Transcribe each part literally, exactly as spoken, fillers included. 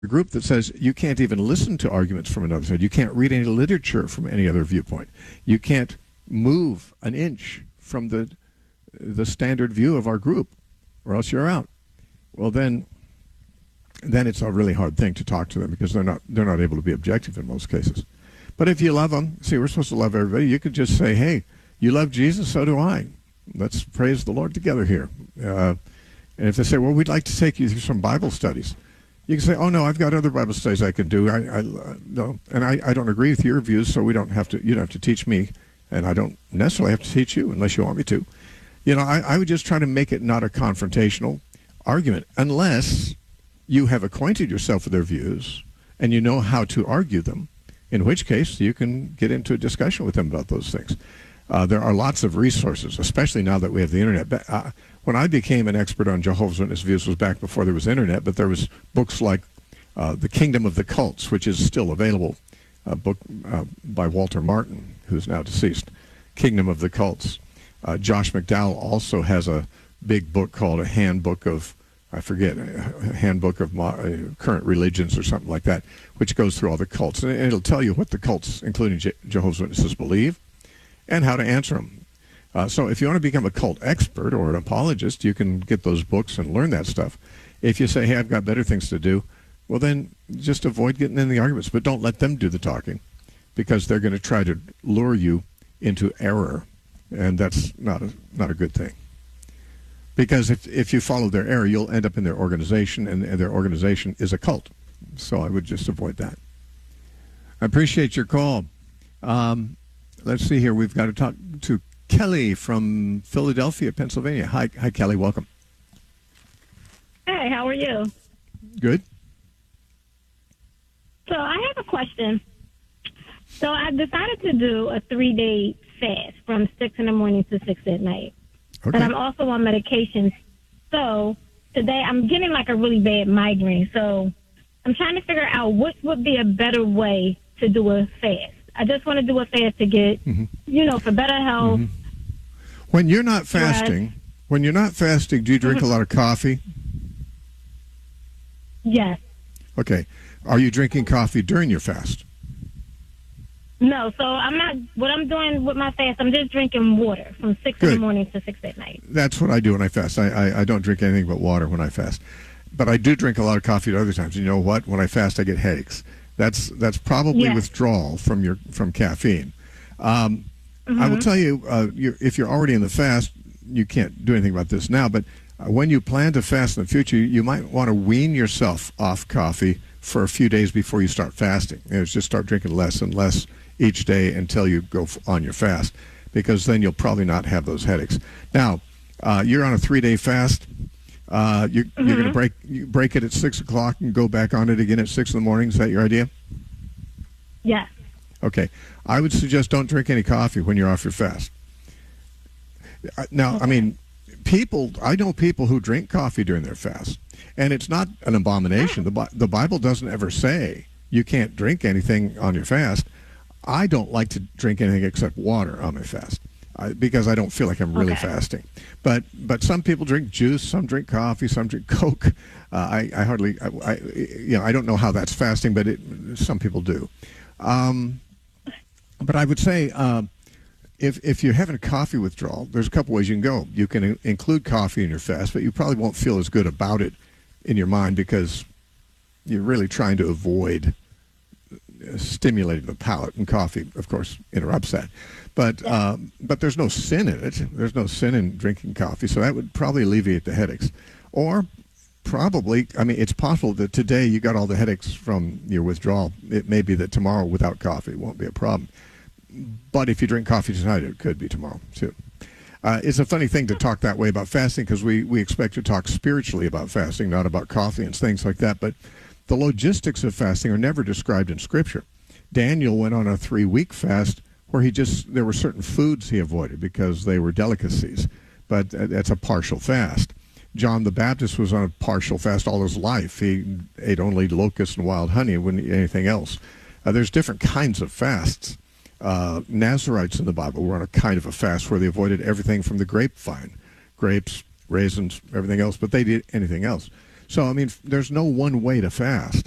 group that says you can't even listen to arguments from another side. You can't read any literature from any other viewpoint. You can't move an inch from the the standard view of our group, or else you're out. Well, then, then it's a really hard thing to talk to them because they're not they're not able to be objective in most cases. But if you love them, see, we're supposed to love everybody. You could just say, "Hey, you love Jesus, so do I. Let's praise the Lord together here." Uh, and if they say, "Well, we'd like to take you through some Bible studies," you can say, "Oh no, I've got other Bible studies I can do. I, I uh, no, and I, I don't agree with your views, so we don't have to. You don't have to teach me, and I don't necessarily have to teach you unless you want me to." You know, I, I would just try to make it not a confrontational argument, unless you have acquainted yourself with their views and you know how to argue them, in which case you can get into a discussion with them about those things. Uh, there are lots of resources, especially now that we have the internet. But, uh, when I became an expert on Jehovah's Witness views was back before there was internet, but there was books like uh, The Kingdom of the Cults, which is still available, a book uh, by Walter Martin, who's now deceased, Kingdom of the Cults. Uh, Josh McDowell also has a big book called A Handbook of, I forget, a Handbook of Mo- uh, Current Religions or something like that, which goes through all the cults. And it'll tell you what the cults, including Je- Jehovah's Witnesses, believe and how to answer them. Uh, so if you want to become a cult expert or an apologist, you can get those books and learn that stuff. If you say, "Hey, I've got better things to do," well, then just avoid getting in the arguments. But don't let them do the talking, because they're going to try to lure you into error. And that's not a not a good thing. Because if if you follow their error, you'll end up in their organization, and, and their organization is a cult. So I would just avoid that. I appreciate your call. Um, let's see here. We've got to talk to Kelly from Philadelphia, Pennsylvania. Hi, hi, Kelly. Welcome. Hey, how are you? Good. So I have a question. So I decided to do a three-day fast from six in the morning to six at night. Okay. But I'm also on medication. So today I'm getting like a really bad migraine. So I'm trying to figure out what would be a better way to do a fast. I just want to do a fast to get, mm-hmm. you know, for better health. Mm-hmm. When you're not fasting, Yes. when you're not fasting, do you drink mm-hmm. a lot of coffee? Yes. Okay. Are you drinking coffee during your fast? No, so I'm not, what I'm doing with my fast, I'm just drinking water from six Good. in the morning to six at night. That's what I do when I fast. I, I, I don't drink anything but water when I fast. But I do drink a lot of coffee at other times. You know what? When I fast, I get headaches. That's that's probably Yes. withdrawal from your from caffeine. Um, Mm-hmm. I will tell you, uh, you're, if you're already in the fast, you can't do anything about this now, but uh, when you plan to fast in the future, you, you might want to wean yourself off coffee for a few days before you start fasting. You know, just start drinking less and less each day until you go f- on your fast, because then you'll probably not have those headaches. Now, uh, you're on a three-day fast. Uh, you, Mm-hmm. You're going to break you break it at six o'clock and go back on it again at six in the morning. Is that your idea? Yes. Okay. I would suggest don't drink any coffee when you're off your fast. Uh, Now, I mean, people, I know people who drink coffee during their fast, and it's not an abomination. The, Bi- the Bible doesn't ever say you can't drink anything on your fast. I don't like to drink anything except water on my fast, I, because I don't feel like I'm really Okay. fasting. But but some people drink juice, some drink coffee, some drink Coke. Uh, I, I hardly, I, I, you know, I don't know how that's fasting, but it, some people do. Um, but I would say, uh, if if you're having a coffee withdrawal, there's a couple ways you can go. You can in- include coffee in your fast, but you probably won't feel as good about it in your mind because you're really trying to avoid stimulating the palate, and coffee, of course, interrupts that. But um, but there's no sin in it. There's no sin in drinking coffee, so that would probably alleviate the headaches. Or probably, I mean, it's possible that today you got all the headaches from your withdrawal. It may be that tomorrow without coffee won't be a problem. But if you drink coffee tonight, it could be tomorrow too. Uh, it's a funny thing to talk that way about fasting, because we, we expect to talk spiritually about fasting, not about coffee and things like that. But the logistics of fasting are never described in Scripture. Daniel went on a three-week fast where he just, there were certain foods he avoided because they were delicacies, but that's a partial fast. John the Baptist was on a partial fast all his life. He ate only locusts and wild honey, wouldn't eat anything else. Uh, there's different kinds of fasts. Uh, Nazarites in the Bible were on a kind of a fast where they avoided everything from the grapevine, grapes, raisins, everything else, but they did anything else. So, I mean, there's no one way to fast.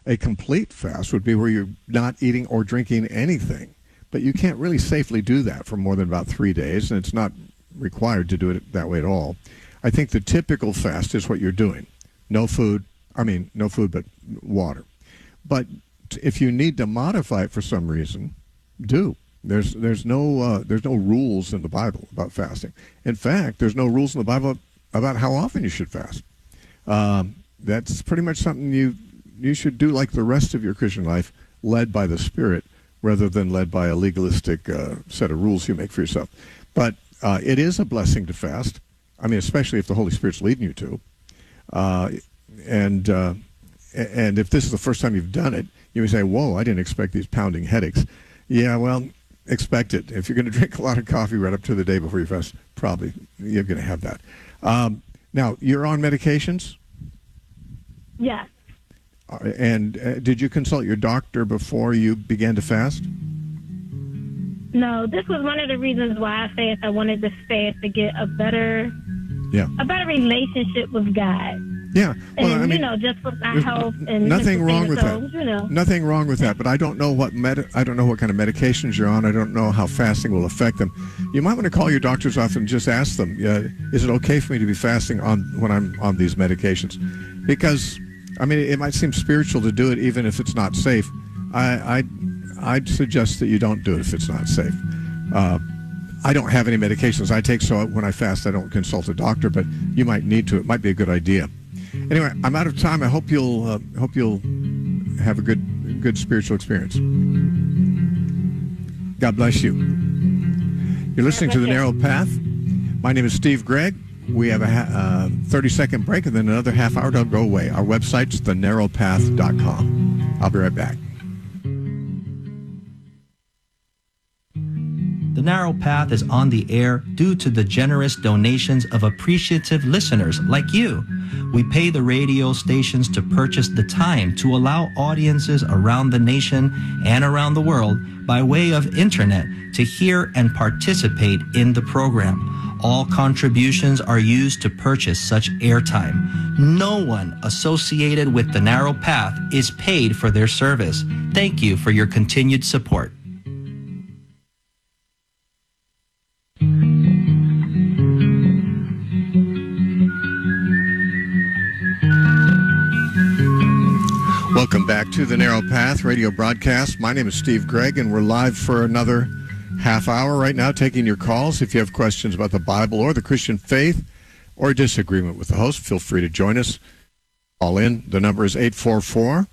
A complete fast would be where you're not eating or drinking anything. But you can't really safely do that for more than about three days, and it's not required to do it that way at all. I think the typical fast is what you're doing. No food, I mean, no food but water. But if you need to modify it for some reason, do. There's there's no uh, there's no rules in the Bible about fasting. In fact, there's no rules in the Bible about how often you should fast. Um, that's pretty much something you you should do like the rest of your Christian life, led by the Spirit, rather than led by a legalistic uh, set of rules you make for yourself. But uh, it is a blessing to fast. I mean, especially if the Holy Spirit's leading you to. Uh, and uh, and if this is the first time you've done it, you may say, whoa, I didn't expect these pounding headaches. Yeah, well, expect it. If you're going to drink a lot of coffee right up to the day before you fast, probably you're going to have that. Um, now, you're on medications? Yes. Uh, and uh, did you consult your doctor before you began to fast? No, this was one of the reasons why I fast. I wanted to fast to get a better, yeah, a better relationship with God. Yeah, well, and I mean, you know, just for my health and nothing wrong with so, that. You know. Nothing wrong with that. But I don't know what med- I don't know what kind of medications you're on. I don't know how fasting will affect them. You might want to call your doctor's office and just ask them, uh, is it okay for me to be fasting on when I'm on these medications? Because I mean, it might seem spiritual to do it, even if it's not safe. I, I I'd suggest that you don't do it if it's not safe. Uh, I don't have any medications I take, so when I fast, I don't consult a doctor. But you might need to. It might be a good idea. Anyway, I'm out of time. I hope you'll uh, hope you'll have a good good spiritual experience. God bless you. You're listening to The Narrow Path. My name is Steve Gregg. We have a ha- uh, thirty-second break and then another half hour. Don't go away. Our website's the narrow path dot com. I'll be right back. The Narrow Path is on the air due to the generous donations of appreciative listeners like you. We pay the radio stations to purchase the time to allow audiences around the nation and around the world by way of internet to hear and participate in the program. All contributions are used to purchase such airtime. No one associated with the Narrow Path is paid for their service. Thank you for your continued support. Welcome back to the Narrow Path radio broadcast. My name is Steve Gregg, and we're live for another half hour right now, taking your calls. If you have questions about the Bible or the Christian faith or disagreement with the host, feel free to join us. Call in. The number is eight four four,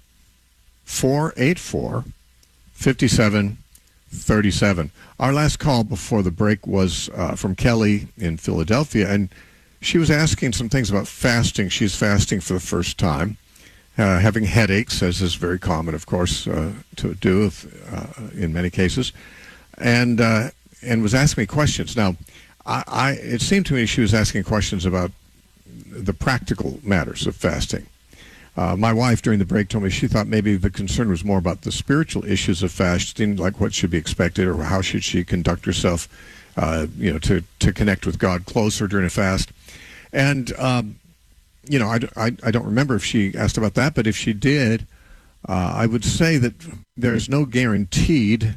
four eight four, five seven three seven. Our last call before the break was uh, from Kelly in Philadelphia, and she was asking some things about fasting. She's fasting for the first time. Uh, having headaches, as is very common, of course, uh, to do if, uh, in many cases, and uh, and was asking me questions. Now, I, I it seemed to me she was asking questions about the practical matters of fasting. Uh, my wife, during the break, told me she thought maybe the concern was more about the spiritual issues of fasting, like what should be expected or how should she conduct herself, uh, you know, to to connect with God closer during a fast, and. Um, You know, I, I, I don't remember if she asked about that, but if she did, uh, I would say that there's no guaranteed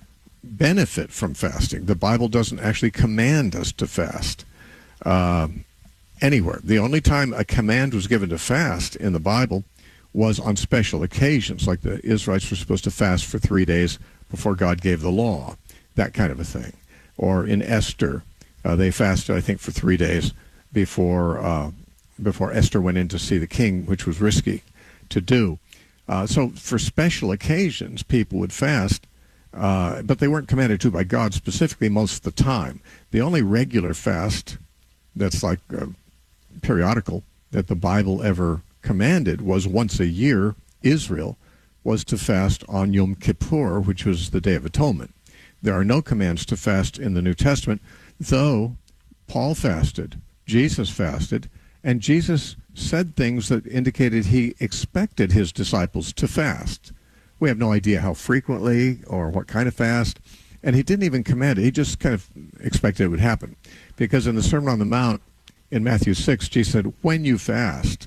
benefit from fasting. The Bible doesn't actually command us to fast uh, anywhere. The only time a command was given to fast in the Bible was on special occasions, like the Israelites were supposed to fast for three days before God gave the law, that kind of a thing. Or in Esther, uh, they fasted, I think, for three days before... Uh, before Esther went in to see the king, which was risky to do. Uh, so for special occasions, people would fast, uh, but they weren't commanded to by God specifically most of the time. The only regular fast that's like uh, periodical that the Bible ever commanded was once a year, Israel was to fast on Yom Kippur, which was the Day of Atonement. There are no commands to fast in the New Testament, though Paul fasted, Jesus fasted, and Jesus said things that indicated he expected his disciples to fast. We have no idea how frequently or what kind of fast, and he didn't even command it. He just kind of expected it would happen. Because in the Sermon on the Mount in Matthew six, Jesus said, when you fast,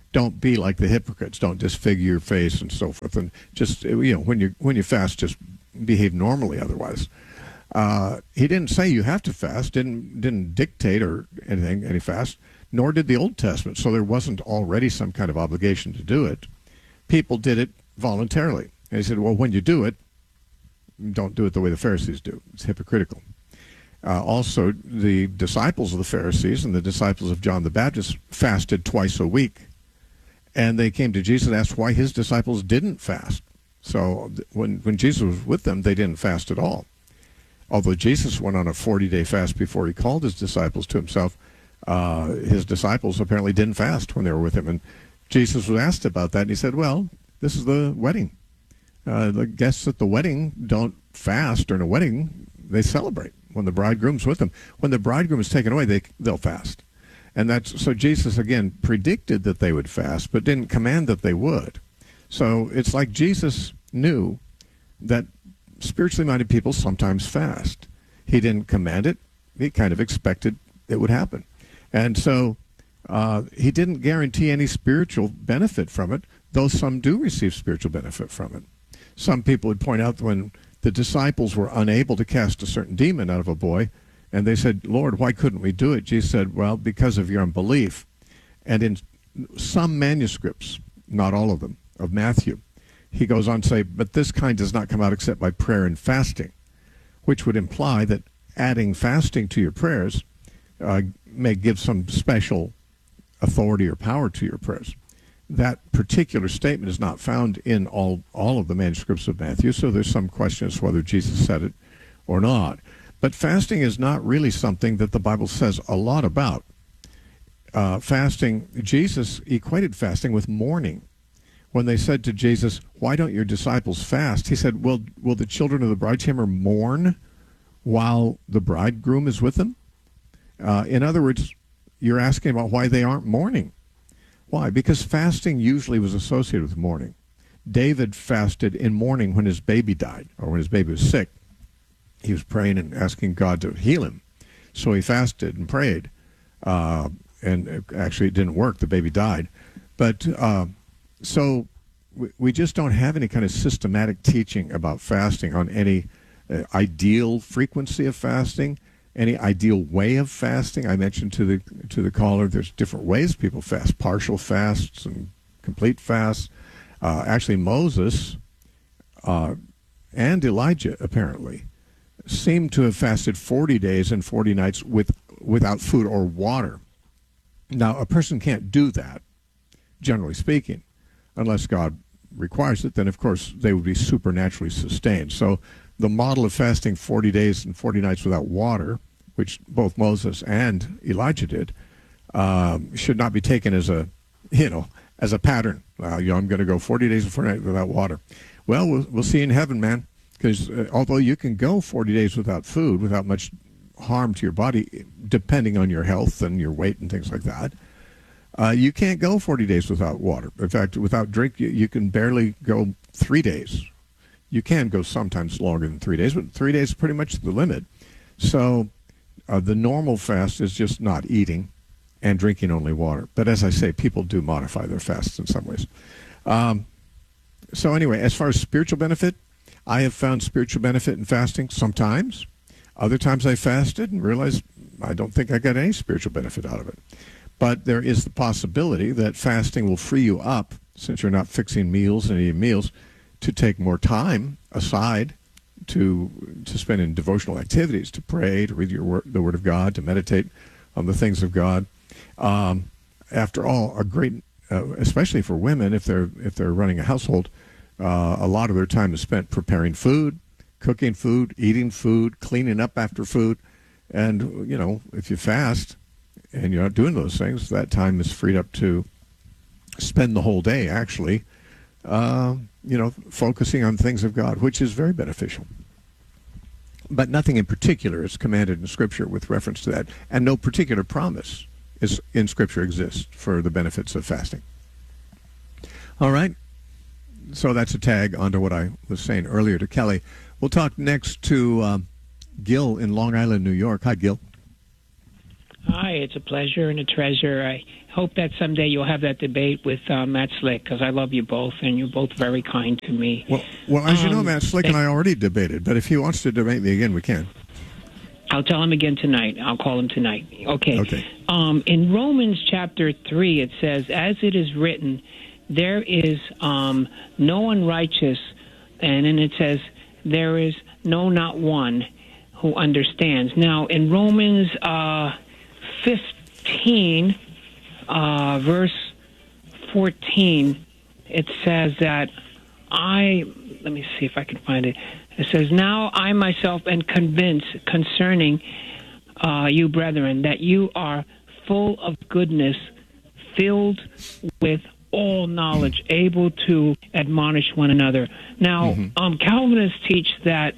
don't be like the hypocrites. Don't disfigure your face and so forth. And just, you know, when you when you fast, just behave normally otherwise. Uh, he didn't say you have to fast, didn't didn't dictate or anything, any fast, nor did the Old Testament. So there wasn't already some kind of obligation to do it. People did it voluntarily. And he said, well, when you do it, don't do it the way the Pharisees do. It's hypocritical. Uh, also, the disciples of the Pharisees and the disciples of John the Baptist fasted twice a week. And they came to Jesus and asked why his disciples didn't fast. So when, when Jesus was with them, they didn't fast at all. Although Jesus went on a forty-day fast before he called his disciples to himself, uh, his disciples apparently didn't fast when they were with him. And Jesus was asked about that, and he said, well, this is the wedding. Uh, the guests at the wedding don't fast during a wedding. They celebrate when the bridegroom's with them. When the bridegroom is taken away, they, they'll fast. And that's so Jesus, again, predicted that they would fast, but didn't command that they would. So it's like Jesus knew that spiritually minded people sometimes fast. He didn't command it. He kind of expected it would happen. And so uh, he didn't guarantee any spiritual benefit from it, though some do receive spiritual benefit from it. Some people would point out that when the disciples were unable to cast a certain demon out of a boy, and they said, Lord, why couldn't we do it? Jesus said, well, because of your unbelief. And in some manuscripts, not all of them, of Matthew, he goes on to say, but this kind does not come out except by prayer and fasting, which would imply that adding fasting to your prayers uh, may give some special authority or power to your prayers. That particular statement is not found in all, all of the manuscripts of Matthew, so there's some question as to whether Jesus said it or not. But fasting is not really something that the Bible says a lot about. Uh, fasting, Jesus equated fasting with mourning. When they said to Jesus, why don't your disciples fast? He said, well, will the children of the bride chamber mourn while the bridegroom is with them? Uh, in other words, you're asking about why they aren't mourning. Why? Because fasting usually was associated with mourning. David fasted in mourning when his baby died, or when his baby was sick. He was praying and asking God to heal him. So he fasted and prayed. Uh, and actually it didn't work. The baby died. But uh, so we, we just don't have any kind of systematic teaching about fasting on any uh, ideal frequency of fasting, any ideal way of fasting. I mentioned to the to the caller, there's different ways people fast, partial fasts and complete fasts. Uh, actually, Moses uh, and Elijah, apparently, seem to have fasted forty days and forty nights with without food or water. Now, a person can't do that, generally speaking, unless God requires it. Then, of course, they would be supernaturally sustained. So the model of fasting forty days and forty nights without water, which both Moses and Elijah did, um, should not be taken as a, you know, as a pattern. Uh, you know, I'm going to go forty days and forty nights without water. Well, we'll, we'll see in heaven, man. Because uh, although you can go forty days without food, without much harm to your body, depending on your health and your weight and things like that, uh, you can't go forty days without water. In fact, without drink, you, you can barely go three days. You can go sometimes longer than three days, but three days is pretty much the limit. So uh, the normal fast is just not eating and drinking only water. But as I say, people do modify their fasts in some ways. Um, so anyway, as far as spiritual benefit, I have found spiritual benefit in fasting sometimes. Other times I fasted and realized I don't think I got any spiritual benefit out of it. But there is the possibility that fasting will free you up, since you're not fixing meals and eating meals, to take more time aside to to spend in devotional activities, to pray, to read your word, the Word of God, to meditate on the things of God. Um, after all, a great, uh, especially for women, if they're if they're running a household, uh, a lot of their time is spent preparing food, cooking food, eating food, cleaning up after food, and you know, if you fast and you're not doing those things, that time is freed up to spend the whole day actually. Uh, you know, focusing on things of God, which is very beneficial. But nothing in particular is commanded in Scripture with reference to that, and no particular promise is in Scripture exists for the benefits of fasting. All right, so that's a tag onto what I was saying earlier to Kelly. We'll talk next to uh, Gil in Long Island, New York. Hi, Gil. Hi, it's a pleasure and a treasure. I hope that someday you'll have that debate with uh, Matt Slick, because I love you both, and you're both very kind to me. Well, well, as Um, you know, Matt Slick and I already debated, but if he wants to debate me again, we can. I'll tell him again tonight. I'll call him tonight. Okay. Okay. Um, in Romans chapter three, it says, as it is written, there is um, no one righteous, and then it says, there is no not one who understands. Now, in Romans uh, fifteen, uh, verse fourteen, it says that I, let me see if I can find it. It says, now I myself am convinced concerning uh, you, brethren, that you are full of goodness, filled with all knowledge, able to admonish one another. Now, mm-hmm. um, Calvinists teach that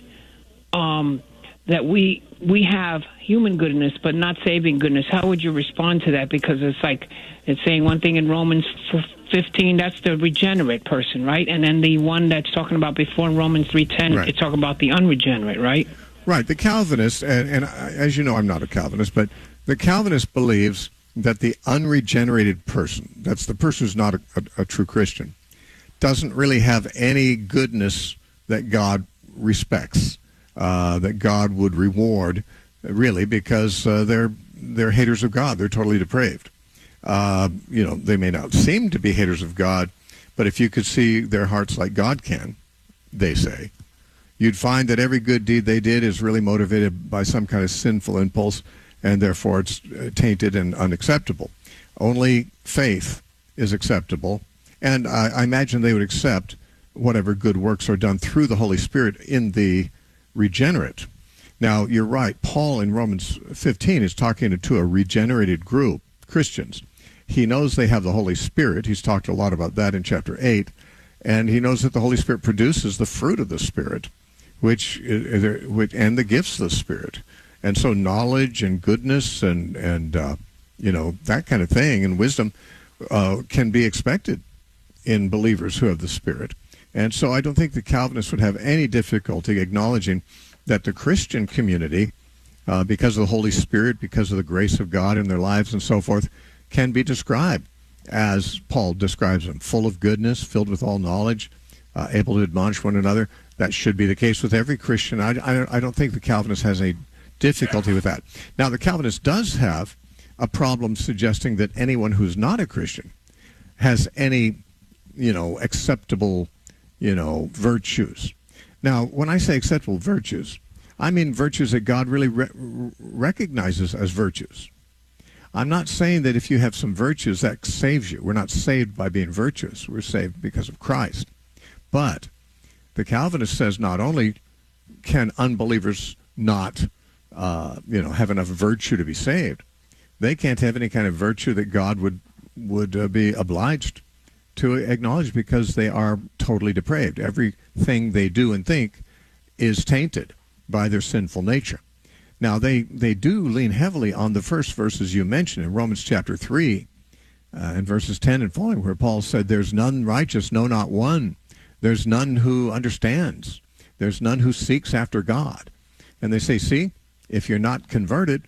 um, that we we have human goodness, but not saving goodness. How would you respond to that? Because it's like it's saying one thing in Romans fifteen, that's the regenerate person, right? And then the one that's talking about before in Romans three ten, right. It's talking about the unregenerate, right? Right. The Calvinist, and, and as you know, I'm not a Calvinist, but the Calvinist believes that the unregenerated person, that's the person who's not a, a, a true Christian, doesn't really have any goodness that God respects, uh, that God would reward, really, because uh, they're they're haters of God. They're totally depraved. Uh, you know, they may not seem to be haters of God, but if you could see their hearts like God can, they say, you'd find that every good deed they did is really motivated by some kind of sinful impulse, and therefore it's tainted and unacceptable. Only faith is acceptable, and I, I imagine they would accept whatever good works are done through the Holy Spirit in the regenerate. Now, you're right. Paul in Romans fifteen is talking to a regenerated group, Christians. He knows they have the Holy Spirit. He's talked a lot about that in chapter eight, and he knows that the Holy Spirit produces the fruit of the Spirit, which, which and the gifts of the Spirit. And so knowledge and goodness and, and uh, you know, that kind of thing and wisdom uh, can be expected in believers who have the Spirit. And so I don't think the Calvinists would have any difficulty acknowledging that the Christian community, uh, because of the Holy Spirit, because of the grace of God in their lives and so forth, can be described as Paul describes them, full of goodness, filled with all knowledge, uh, able to admonish one another. That should be the case with every Christian. I, I, I don't think the Calvinist has any difficulty with that. Now, the Calvinist does have a problem suggesting that anyone who's not a Christian has any, you know, acceptable, you know, virtues. Now, when I say acceptable virtues, I mean virtues that God really re- recognizes as virtues. I'm not saying that if you have some virtues, that saves you. We're not saved by being virtuous. We're saved because of Christ. But the Calvinist says not only can unbelievers not, uh, you know, have enough virtue to be saved, they can't have any kind of virtue that God would, would uh, be obliged to acknowledge because they are totally depraved. Everything they do and think is tainted by their sinful nature. Now, they, they do lean heavily on the first verses you mentioned in Romans chapter three, uh, in verses ten and following, where Paul said, there's none righteous, no, not one. There's none who understands. There's none who seeks after God. And they say, see, if you're not converted,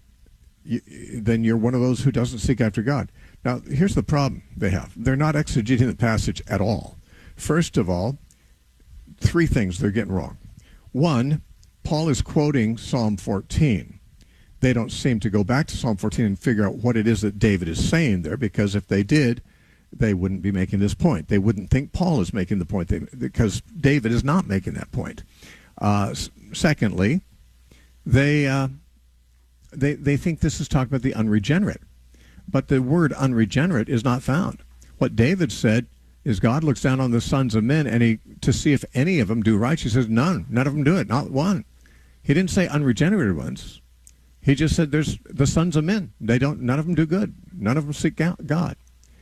you, then you're one of those who doesn't seek after God. Now, here's the problem they have. They're not exegeting the passage at all. First of all, three things they're getting wrong. One, Paul is quoting Psalm fourteen. They don't seem to go back to Psalm fourteen and figure out what it is that David is saying there, because if they did, they wouldn't be making this point. They wouldn't think Paul is making the point, they, because David is not making that point. Uh, secondly, they, uh, they, they think this is talking about the unregenerate. But the word unregenerate is not found. What David said is God looks down on the sons of men and he to see if any of them do right. He says, none. None of them do it. Not one. He didn't say unregenerated ones. He just said there's the sons of men. They don't. None of them do good. None of them seek God.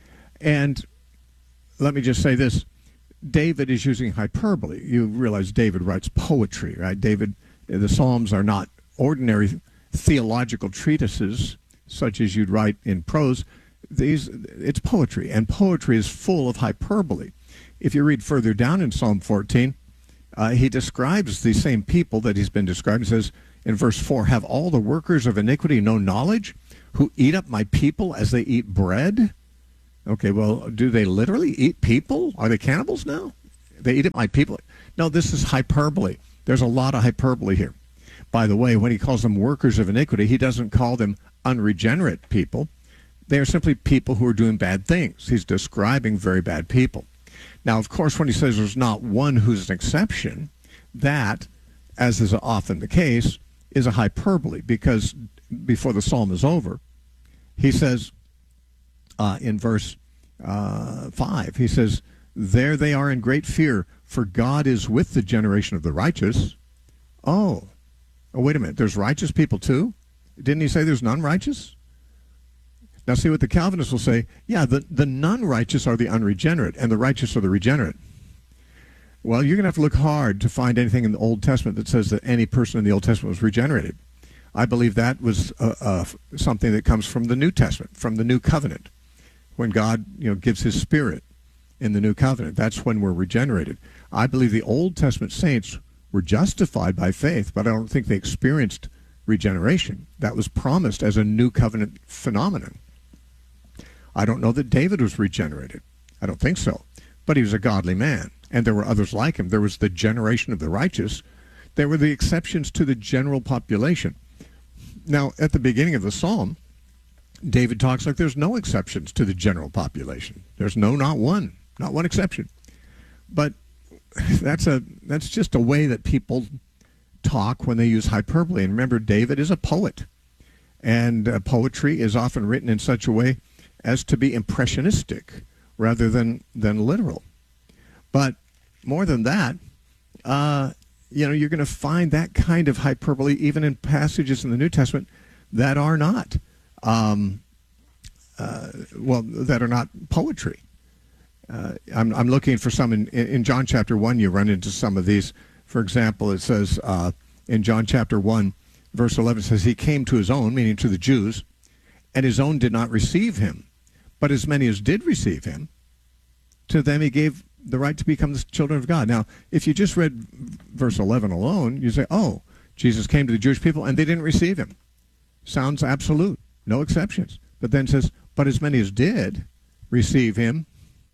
And let me just say this. David is using hyperbole. You realize David writes poetry, right? David, the Psalms are not ordinary theological treatises such as you'd write in prose. These, it's poetry, and poetry is full of hyperbole. If you read further down in Psalm fourteen, uh, he describes the same people that he's been describing. He says in verse four, have all the workers of iniquity no knowledge? who eat up my people as they eat bread. Okay, well, do they literally eat people? Are they cannibals now? They eat up my people? No, this is hyperbole. There's a lot of hyperbole here. By the way, when he calls them workers of iniquity, he doesn't call them unregenerate people. They are simply people who are doing bad things. He's describing very bad people. Now, of course, when he says there's not one who's an exception, that, as is often the case, is a hyperbole, because before the psalm is over, he says uh, in verse uh, five, he says, there they are in great fear, for God is with the generation of the righteous. Oh, oh, wait a minute, there's righteous people too? Didn't he say there's none righteous? Now see what the Calvinists will say, yeah, the, the non-righteous are the unregenerate, and the righteous are the regenerate. Well, you're going to have to look hard to find anything in the Old Testament that says that any person in the Old Testament was regenerated. I believe that was uh, uh, something that comes from the New Testament, from the New Covenant, when God, you know, gives his Spirit in the New Covenant. That's when we're regenerated. I believe the Old Testament saints were justified by faith, but I don't think they experienced regeneration. That was promised as a New Covenant phenomenon. I don't know that David was regenerated. I don't think so. But he was a godly man, and there were others like him. There was the generation of the righteous. There were the exceptions to the general population. Now, at the beginning of the psalm, David talks like there's no exceptions to the general population. There's no, not one, not one exception. But that's a that's just a way that people talk when they use hyperbole. And remember, David is a poet, and uh, poetry is often written in such a way as to be impressionistic rather than, than literal. But more than that, uh, you know, you're going to find that kind of hyperbole even in passages in the New Testament that are not, um, uh, well, that are not poetry. Uh, I'm, I'm looking for some in, in John chapter one. You run into some of these. For example, it says uh, in John chapter one, verse eleven, it says, he came to his own, meaning to the Jews, and his own did not receive him. But as many as did receive him, to them he gave the right to become the children of God. Now, if you just read verse eleven alone, you say, oh, Jesus came to the Jewish people and they didn't receive him. Sounds absolute, no exceptions. But then it says, but as many as did receive him.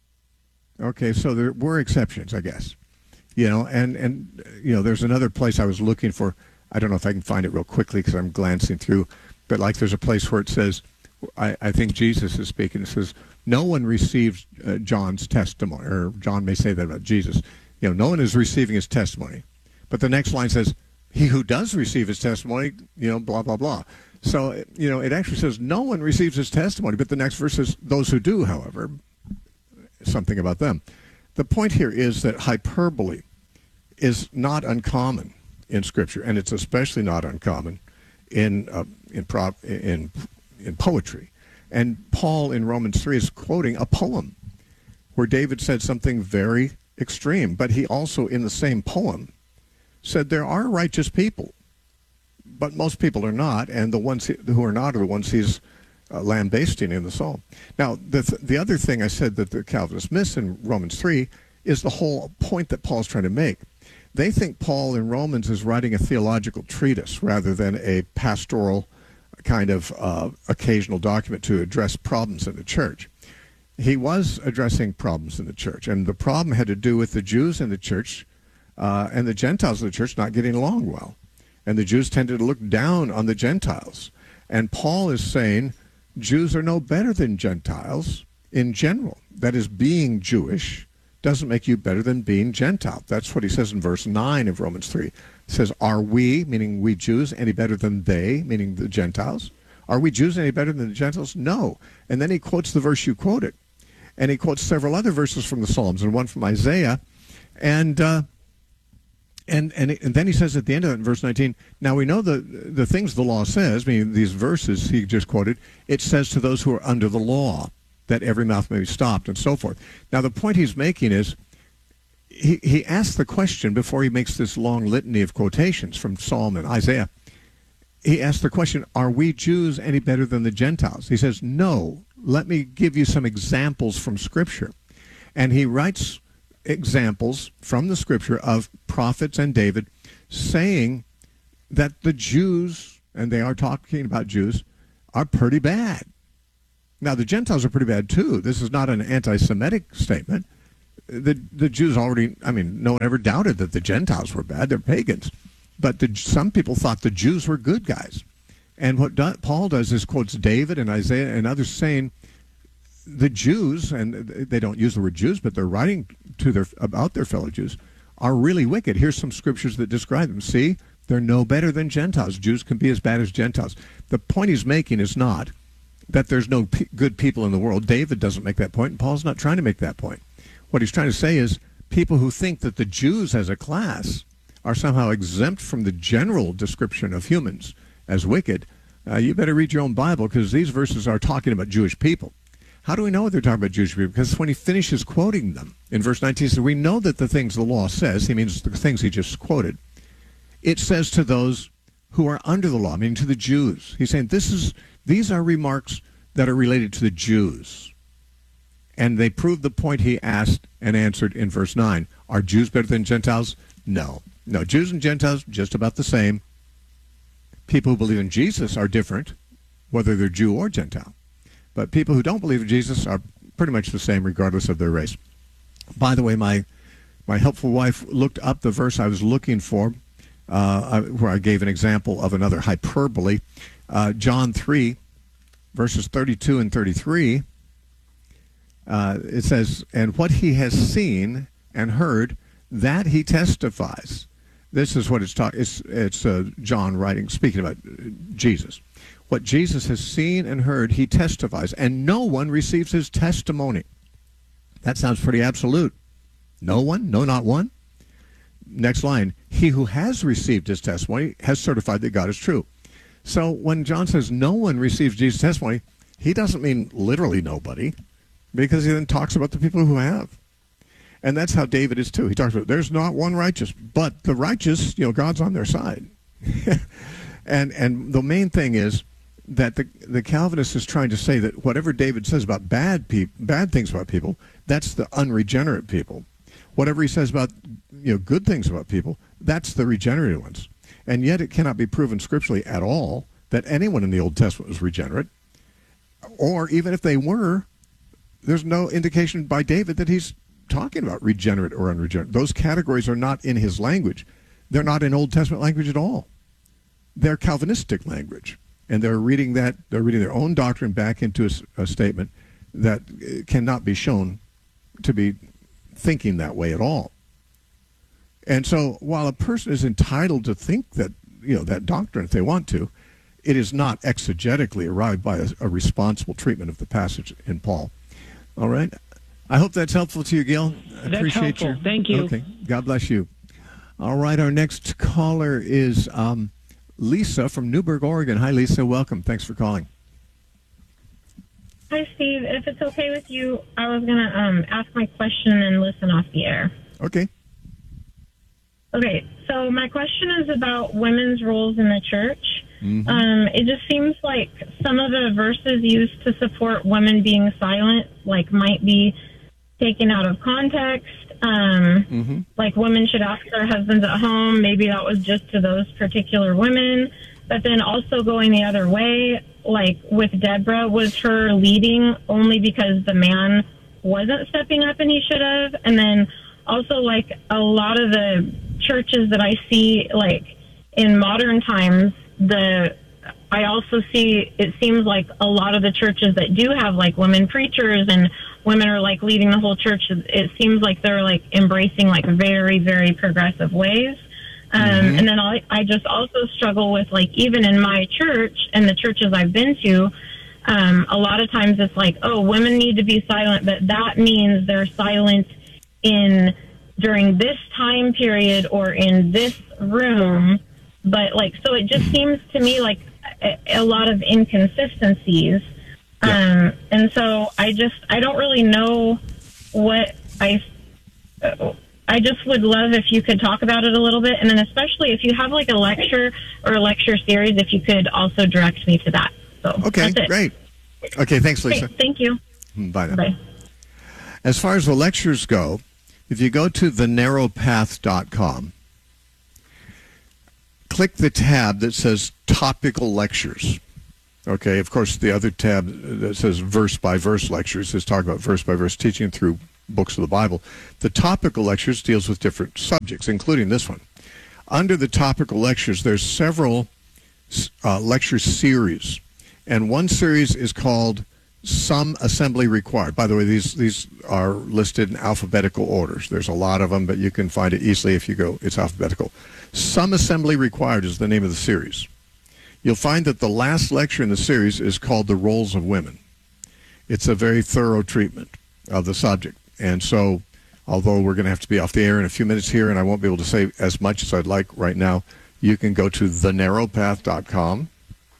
Okay, so there were exceptions, I guess. You know, and, and you know, there's another place I was looking for. I don't know if I can find it real quickly because I'm glancing through. But like there's a place where it says, I, I think Jesus is speaking. It says, no one receives uh, John's testimony, or John may say that about Jesus. You know, no one is receiving his testimony. But the next line says, he who does receive his testimony, you know, blah, blah, blah. So, you know, it actually says no one receives his testimony. But the next verse says, those who do, however, something about them. The point here is that hyperbole is not uncommon in Scripture, and it's especially not uncommon in uh, in, prop, in in poetry. And Paul in Romans three is quoting a poem where David said something very extreme, but he also in the same poem said there are righteous people, but most people are not, and the ones who are not are the ones he's uh, lambasting in the psalm. Now, the, th- the other thing I said that the Calvinists miss in Romans three is the whole point that Paul's trying to make. They think Paul in Romans is writing a theological treatise rather than a pastoral kind of uh, occasional document to address problems in the church. He was addressing problems in the church, and the problem had to do with the Jews in the church uh, and the Gentiles in the church not getting along well. And the Jews tended to look down on the Gentiles. And Paul is saying Jews are no better than Gentiles in general. That is, being Jewish doesn't make you better than being Gentile. That's what he says in verse nine of Romans three. He says, are we, meaning we Jews, any better than they, meaning the Gentiles? Are we Jews any better than the Gentiles? No. And then he quotes the verse you quoted. And he quotes several other verses from the Psalms, and one from Isaiah. And uh, and, and and then he says at the end of it in verse nineteen, now we know the, the things the law says, meaning these verses he just quoted, it says to those who are under the law, that every mouth may be stopped, and so forth. Now, the point he's making is, he, he asks the question before he makes this long litany of quotations from Psalm and Isaiah. He asks the question, are we Jews any better than the Gentiles? He says, no. Let me give you some examples from Scripture. And he writes examples from the Scripture of prophets and David saying that the Jews, and they are talking about Jews, are pretty bad. Now, the Gentiles are pretty bad, too. This is not an anti-Semitic statement. The the Jews already, I mean, no one ever doubted that the Gentiles were bad. They're pagans. But the, some people thought the Jews were good guys. And what do, Paul does is quotes David and Isaiah and others saying the Jews, and they don't use the word Jews, but they're writing to their about their fellow Jews, are really wicked. Here's some scriptures that describe them. See, they're no better than Gentiles. Jews can be as bad as Gentiles. The point he's making is not that there's no p- good people in the world. David doesn't make that point, and Paul's not trying to make that point. What he's trying to say is people who think that the Jews as a class are somehow exempt from the general description of humans as wicked, uh, you better read your own Bible, because these verses are talking about Jewish people. How do we know they're talking about Jewish people? Because when he finishes quoting them in verse nineteen, he says, we know that the things the law says, he means the things he just quoted, it says to those who are under the law, meaning to the Jews. He's saying this is these are remarks that are related to the Jews. And they prove the point he asked and answered in verse nine. Are Jews better than Gentiles? No. No, Jews and Gentiles, just about the same. People who believe in Jesus are different, whether they're Jew or Gentile. But people who don't believe in Jesus are pretty much the same, regardless of their race. By the way, my my helpful wife looked up the verse I was looking for, uh, where I gave an example of another hyperbole. Uh, John three, verses thirty-two and thirty-three. Uh, it says, and what he has seen and heard, that he testifies. This is what it's talking. It's it's uh, John writing, speaking about Jesus. What Jesus has seen and heard, he testifies, and no one receives his testimony. That sounds pretty absolute. No one? No, not one? Next line. He who has received his testimony has certified that God is true. So when John says no one receives Jesus' testimony, he doesn't mean literally nobody, because he then talks about the people who have. And that's how David is too. He talks about there's not one righteous, but the righteous, you know, God's on their side. and and the main thing is that the the Calvinist is trying to say that whatever David says about bad peop, bad things about people, that's the unregenerate people. Whatever he says about, you know, good things about people, that's the regenerated ones. And yet it cannot be proven scripturally at all that anyone in the Old Testament was regenerate. Or even if they were, there's no indication by David that he's talking about regenerate or unregenerate. Those categories are not in his language. They're not in Old Testament language at all. They're Calvinistic language. And they're reading that, they're reading their own doctrine back into a, a statement that cannot be shown to be thinking that way at all. And so while a person is entitled to think that, you know, that doctrine if they want to, it is not exegetically arrived by a, a responsible treatment of the passage in Paul. All right? I hope that's helpful to you, Gil. I that's appreciate helpful. your... Thank you. Okay. God bless you. All right, our next caller is um, Lisa from Newberg, Oregon. Hi, Lisa. Welcome. Thanks for calling. Hi, Steve. If it's okay with you, I was going to um, ask my question and listen off the air. Okay. Okay, so my question is about women's roles in the church. Mm-hmm. Um, it just seems like some of the verses used to support women being silent, like, might be taken out of context. Um, mm-hmm. Like, women should ask their husbands at home. Maybe that was just to those particular women. But then also going the other way, like with Deborah, was her leading only because the man wasn't stepping up and he should have? And then also, like, a lot of the churches that I see, like, in modern times, the I also see, it seems like a lot of the churches that do have, like, women preachers and women are, like, leading the whole church, it seems like they're, like, embracing, like, very, very progressive ways. Um, mm-hmm. And then I, I just also struggle with, like, even in my church and the churches I've been to, um, a lot of times it's like, oh, women need to be silent, but that means they're silent in during this time period or in this room. But, like, so it just seems to me like a, a lot of inconsistencies. Yeah. Um, and so I just, I don't really know what I, uh, I just would love if you could talk about it a little bit. And then especially if you have, like, a lecture or a lecture series, if you could also direct me to that. So okay, that's it. Great. Okay, thanks, Lisa. Okay, thank you. Bye now. Bye. As far as the lectures go, if you go to the narrow path dot com, click the tab that says Topical Lectures. Okay, of course, the other tab that says verse-by-verse lectures is talking about verse-by-verse teaching through books of the Bible. The topical lectures deals with different subjects, including this one. Under the topical lectures, there's several uh, lecture series, and one series is called Some Assembly Required. By the way, these these are listed in alphabetical orders. There's a lot of them, but you can find it easily if you go. It's alphabetical. Some Assembly Required is the name of the series. You'll find that the last lecture in the series is called The Roles of Women. It's a very thorough treatment of the subject. And so, although we're going to have to be off the air in a few minutes here, and I won't be able to say as much as I'd like right now, you can go to the narrow path dot com.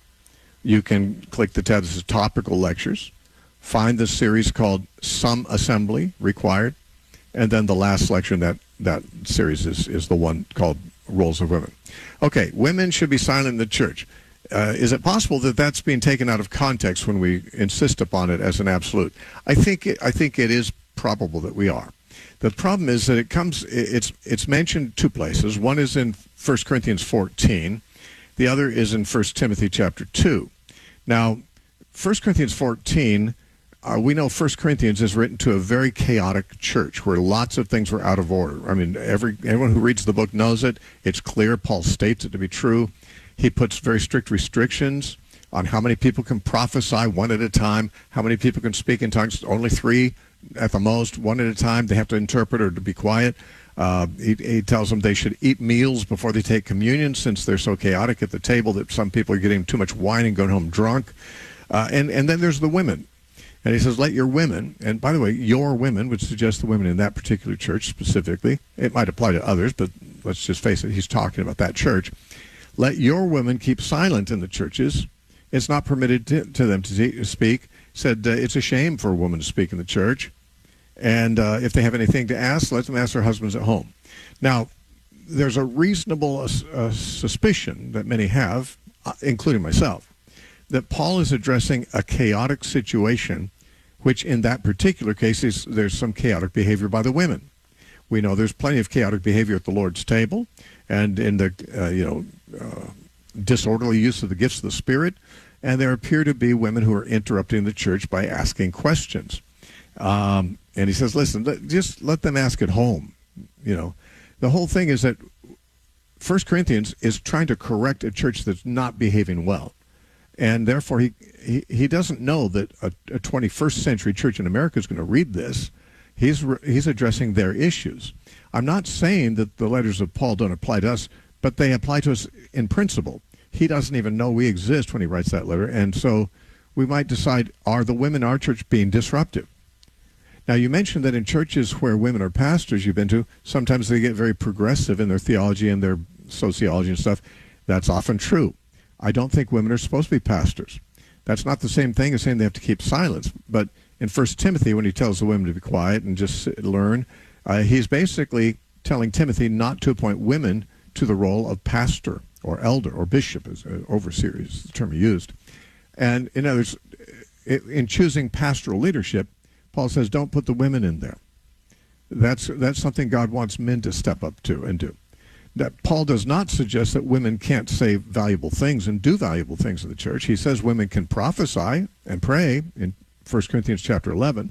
You can click the tab that says Topical Lectures, find the series called Some Assembly Required, and then the last lecture in that, that series is, is the one called Roles of Women. Okay, women should be silent in the church. Uh, is it possible that that's being taken out of context when we insist upon it as an absolute? I think it, I think it is probable that we are. The problem is that it comes. It's it's mentioned two places. One is in First Corinthians fourteen. The other is in First Timothy chapter two. Now, First Corinthians fourteen, uh, we know First Corinthians is written to a very chaotic church where lots of things were out of order. I mean, every everyone who reads the book knows it. It's clear. Paul states it to be true. He puts very strict restrictions on how many people can prophesy one at a time, how many people can speak in tongues, only three at the most, one at a time. They have to interpret or to be quiet. Uh, he, he tells them they should eat meals before they take communion since they're so chaotic at the table that some people are getting too much wine and going home drunk. Uh, and, and then there's the women. And he says, let your women, and by the way, your women would suggest the women in that particular church specifically. It might apply to others, but let's just face it, he's talking about that church. Let your women keep silent in the churches. It's not permitted to, to them to te- speak. Said uh, it's a shame for a woman to speak in the church. And uh, if they have anything to ask, let them ask their husbands at home. Now, there's a reasonable uh, uh, suspicion that many have, uh, including myself, that Paul is addressing a chaotic situation, which in that particular case is there's some chaotic behavior by the women. We know there's plenty of chaotic behavior at the Lord's table and in the, uh, you know, uh, disorderly use of the gifts of the Spirit. And there appear to be women who are interrupting the church by asking questions. Um, and he says, listen, let, just let them ask at home. You know, the whole thing is that First Corinthians is trying to correct a church that's not behaving well. And therefore, he, he, he doesn't know that a, a twenty-first century church in America is going to read this. He's, re, he's addressing their issues. I'm not saying that the letters of Paul don't apply to us, but they apply to us in principle. He doesn't even know we exist when he writes that letter. And so we might decide, are the women in our church being disruptive? Now, you mentioned that in churches where women are pastors you've been to, sometimes they get very progressive in their theology and their sociology and stuff. That's often true. I don't think women are supposed to be pastors. That's not the same thing as saying they have to keep silence. But in First Timothy, when he tells the women to be quiet and just sit, learn, uh, he's basically telling Timothy not to appoint women to the role of pastor or elder or bishop, as uh, overseer is the term he used. And in others, in choosing pastoral leadership, Paul says, don't put the women in there. That's that's something God wants men to step up to and do. That Paul does not suggest that women can't say valuable things and do valuable things in the church. He says women can prophesy and pray in First Corinthians chapter eleven.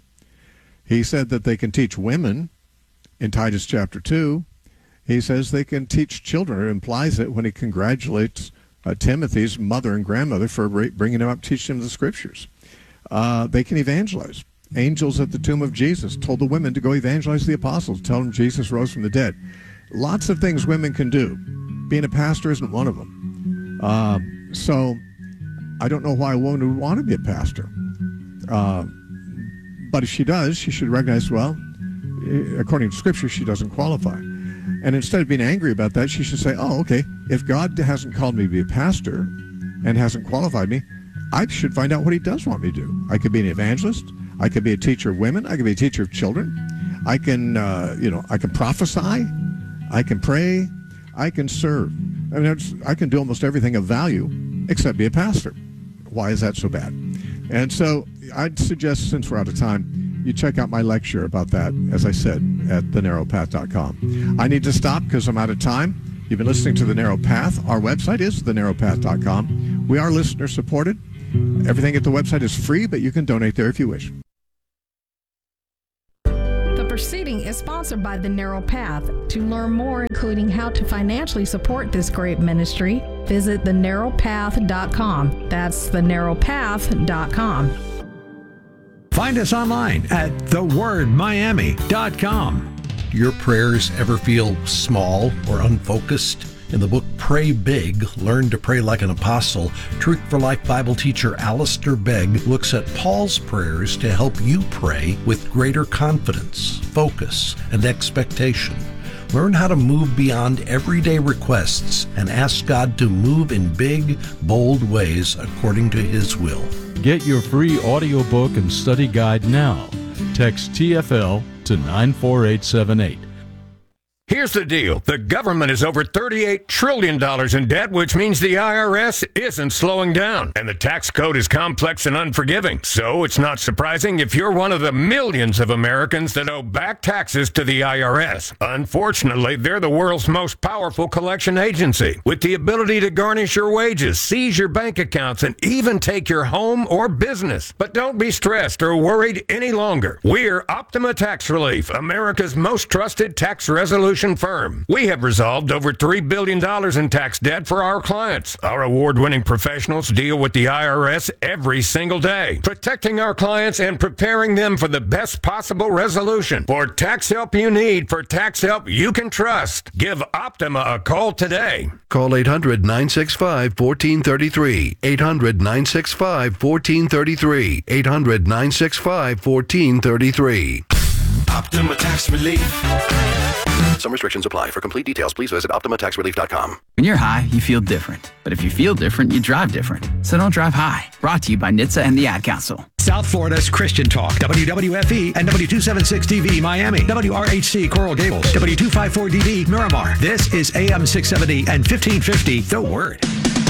He said that they can teach women in Titus chapter two. He says they can teach children. It implies it when he congratulates uh, Timothy's mother and grandmother for bringing him up, teaching him the scriptures. Uh, they can evangelize. Angels at the tomb of Jesus told the women to go evangelize the apostles, tell them Jesus rose from the dead. Lots of things women can do. Being a pastor isn't one of them. Uh, so I don't know why a woman would want to be a pastor. Uh, but if she does, she should recognize, well, according to Scripture, she doesn't qualify. And instead of being angry about that, she should say, oh, okay, if God hasn't called me to be a pastor and hasn't qualified me, I should find out what he does want me to do. I could be an evangelist. I could be a teacher of women. I could be a teacher of children. I can, uh, you know, I can prophesy. I can pray. I can serve. I mean, I can do almost everything of value except be a pastor. Why is that so bad? And so I'd suggest, since we're out of time, you check out my lecture about that, as I said, at the narrow path dot com. I need to stop because I'm out of time. You've been listening to The Narrow Path. Our website is the narrow path dot com. We are listener supported. Everything at the website is free, but you can donate there if you wish. The proceeding is sponsored by The Narrow Path. To learn more, including how to financially support this great ministry, visit the narrow path dot com. That's the narrow path dot com. Find us online at the word miami dot com. Do your prayers ever feel small or unfocused? In the book Pray Big, Learn to Pray Like an Apostle, Truth for Life Bible teacher Alistair Begg looks at Paul's prayers to help you pray with greater confidence, focus, and expectation. Learn how to move beyond everyday requests and ask God to move in big, bold ways according to His will. Get your free audiobook and study guide now. Text T F L to nine four eight seven eight. Here's the deal. The government is over thirty-eight trillion dollars in debt, which means the I R S isn't slowing down. And the tax code is complex and unforgiving. So it's not surprising if you're one of the millions of Americans that owe back taxes to the I R S. Unfortunately, they're the world's most powerful collection agency, with the ability to garnish your wages, seize your bank accounts, and even take your home or business. But don't be stressed or worried any longer. We're Optima Tax Relief, America's most trusted tax resolution firm. We have resolved over three billion dollars in tax debt for our clients. Our award-winning professionals deal with the I R S every single day, protecting our clients and preparing them for the best possible resolution. For tax help you need, for tax help you can trust, give Optima a call today. Call eight hundred, nine six five, one four three three. eight hundred, nine six five, one four three three. eight hundred, nine six five, one four three three. Optima Tax Relief. Some restrictions apply. For complete details, please visit optima tax relief dot com. When you're high, you feel different. But if you feel different, you drive different. So don't drive high. Brought to you by N H T S A and the Ad Council. South Florida's Christian Talk, W W F E and W two seventy-six D V Miami, W R H C Coral Gables, W two fifty-four D V Miramar. This is A M six seventy and fifteen fifty, The Word.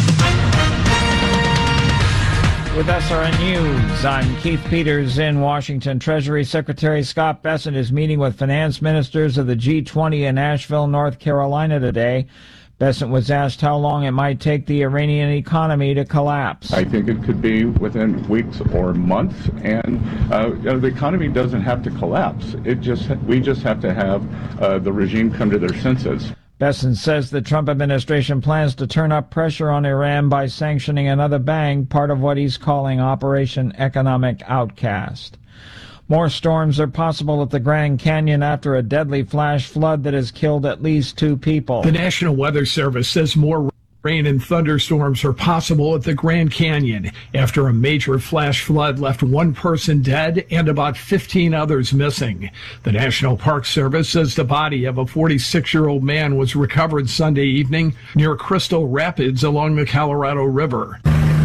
With S R N News, I'm Keith Peters in Washington. Treasury Secretary Scott Bessent is meeting with finance ministers of the G twenty in Asheville, North Carolina today. Bessent was asked how long it might take the Iranian economy to collapse. I think it could be within weeks or months, and uh, you know, the economy doesn't have to collapse. It just we just have to have uh, the regime come to their senses. Bessent says the Trump administration plans to turn up pressure on Iran by sanctioning another bank, part of what he's calling Operation Economic Outcast. More storms are possible at the Grand Canyon after a deadly flash flood that has killed at least two people. The National Weather Service says more rain and thunderstorms are possible at the Grand Canyon after a major flash flood left one person dead and about fifteen others missing. The National Park Service says the body of a forty-six-year-old man was recovered Sunday evening near Crystal Rapids along the Colorado River.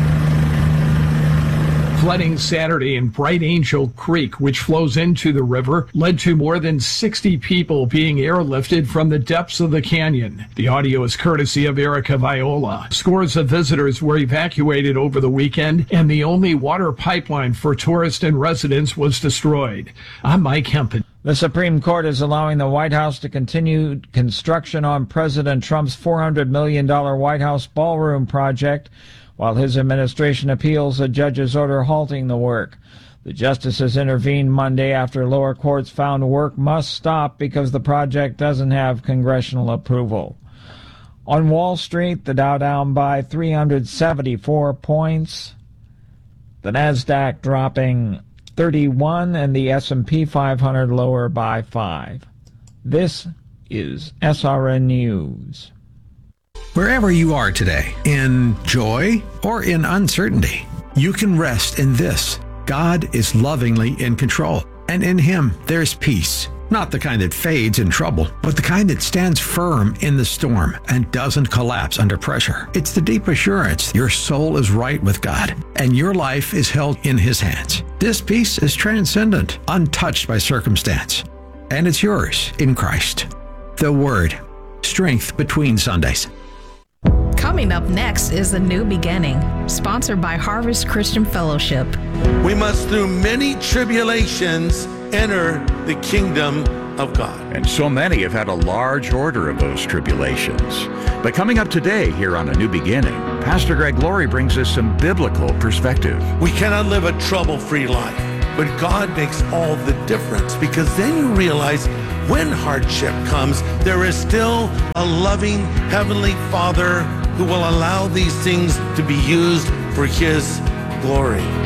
Flooding Saturday in Bright Angel Creek, which flows into the river, led to more than sixty people being airlifted from the depths of the canyon. The audio is courtesy of Erica Viola. Scores of visitors were evacuated over the weekend, and the only water pipeline for tourists and residents was destroyed. I'm Mike Hempen. The Supreme Court is allowing the White House to continue construction on President Trump's four hundred million dollars White House ballroom project, while his administration appeals a judge's order halting the work. The justices intervened Monday after lower courts found work must stop because the project doesn't have congressional approval. On Wall Street, the Dow down by three hundred seventy-four points, the Nasdaq dropping thirty-one, and the S and P five hundred lower by five. This is S R N News. Wherever you are today, in joy or in uncertainty, you can rest in this. God is lovingly in control, and in Him there's peace. Not the kind that fades in trouble, but the kind that stands firm in the storm and doesn't collapse under pressure. It's the deep assurance your soul is right with God, and your life is held in His hands. This peace is transcendent, untouched by circumstance, and it's yours in Christ. The Word. Strength between Sundays. Coming up next is The New Beginning, sponsored by Harvest Christian Fellowship. We must, through many tribulations, enter the kingdom of God. And so many have had a large order of those tribulations. But coming up today here on A New Beginning, Pastor Greg Laurie brings us some biblical perspective. We cannot live a trouble-free life, but God makes all the difference, because then you realize when hardship comes, there is still a loving Heavenly Father who will allow these things to be used for His glory.